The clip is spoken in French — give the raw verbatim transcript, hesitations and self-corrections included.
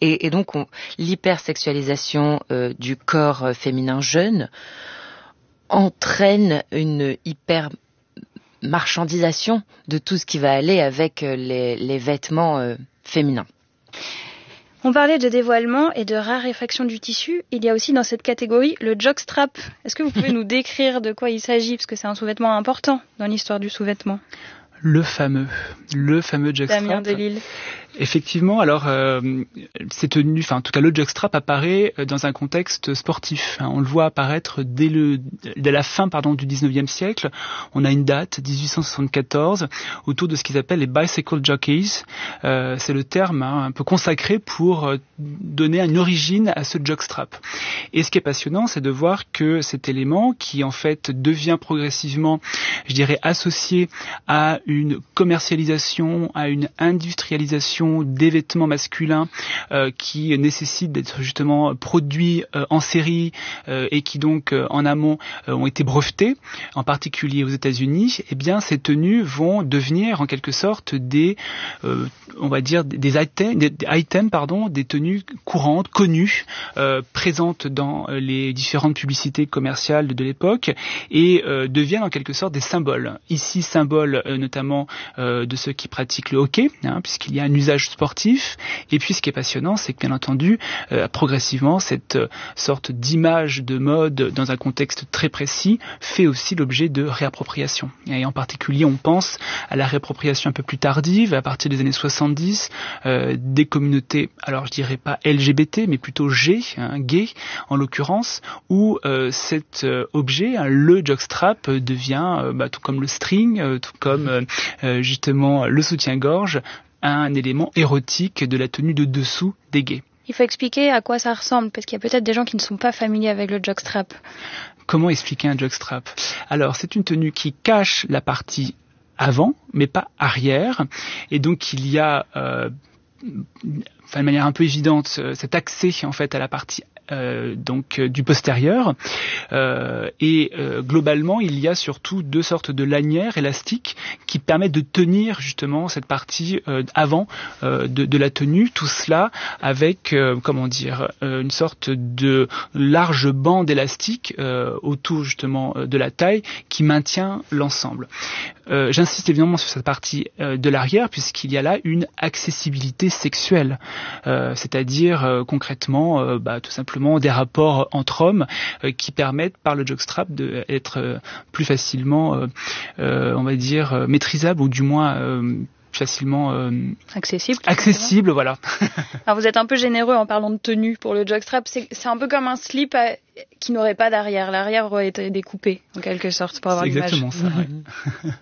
Et, et donc, on, l'hypersexualisation euh, du corps féminin jeune entraîne une hyper marchandisation de tout ce qui va aller avec les, les vêtements euh, féminins. On parlait de dévoilement et de raréfaction du tissu. Il y a aussi dans cette catégorie le jockstrap. Est-ce que vous pouvez nous décrire de quoi il s'agit? Parce que c'est un sous-vêtement important dans l'histoire du sous-vêtement. Le fameux, le fameux jockstrap. Damien Delille. Effectivement, alors euh, c'est tenu, enfin en tout cas le jockstrap apparaît dans un contexte sportif. On le voit apparaître dès le dès la fin pardon du dix-neuvième siècle. On a une date dix-huit cent soixante-quatorze autour de ce qu'ils appellent les bicycle jockeys. Euh, c'est le terme hein, un peu consacré pour donner une origine à ce jockstrap. Et ce qui est passionnant, c'est de voir que cet élément qui en fait devient progressivement, je dirais, associé à une commercialisation, à une industrialisation des vêtements masculins euh, qui nécessitent d'être justement produits euh, en série euh, et qui donc euh, en amont euh, ont été brevetés, en particulier aux États-Unis, eh bien ces tenues vont devenir en quelque sorte des, euh, on va dire des items, des, des items pardon, des tenues courantes, connues, euh, présentes dans les différentes publicités commerciales de, de l'époque et euh, deviennent en quelque sorte des symboles. Ici, symboles euh, notamment euh, de ceux qui pratiquent le hockey, hein, puisqu'il y a un usage sportif. Et puis, ce qui est passionnant, c'est que, bien entendu, euh, progressivement, cette euh, sorte d'image de mode dans un contexte très précis fait aussi l'objet de réappropriation. Et en particulier, on pense à la réappropriation un peu plus tardive, à partir des années soixante-dix, euh, des communautés, alors je dirais pas L G B T, mais plutôt G, hein, gay, en l'occurrence, où euh, cet euh, objet, hein, le jockstrap, euh, devient, euh, bah, tout comme le string, euh, tout comme euh, euh, justement le soutien-gorge, un élément érotique de la tenue de dessous des gays. Il faut expliquer à quoi ça ressemble, parce qu'il y a peut-être des gens qui ne sont pas familiers avec le jockstrap. Comment expliquer un jockstrap? Alors, c'est une tenue qui cache la partie avant, mais pas arrière, et donc il y a, euh, enfin, de manière un peu évidente, cet accès en fait à la partie Euh, donc euh, du postérieur euh, et euh, globalement il y a surtout deux sortes de lanières élastiques qui permettent de tenir justement cette partie euh, avant euh, de, de la tenue, tout cela avec euh, comment dire euh, une sorte de large bande élastique euh, autour justement de la taille qui maintient l'ensemble. Euh, j'insiste évidemment sur cette partie euh, de l'arrière puisqu'il y a là une accessibilité sexuelle, euh, c'est-à-dire euh, concrètement euh, bah, tout simplement des rapports entre hommes euh, qui permettent par le jockstrap d'être euh, plus facilement, euh, euh, on va dire, euh, maîtrisables ou du moins euh, facilement euh, accessible. Accessible, voilà. Alors vous êtes un peu généreux en parlant de tenue pour le jockstrap. C'est, c'est un peu comme un slip à, qui n'aurait pas d'arrière. L'arrière aurait été découpé en quelque sorte pour avoir c'est l'image. exactement ça. Ouais.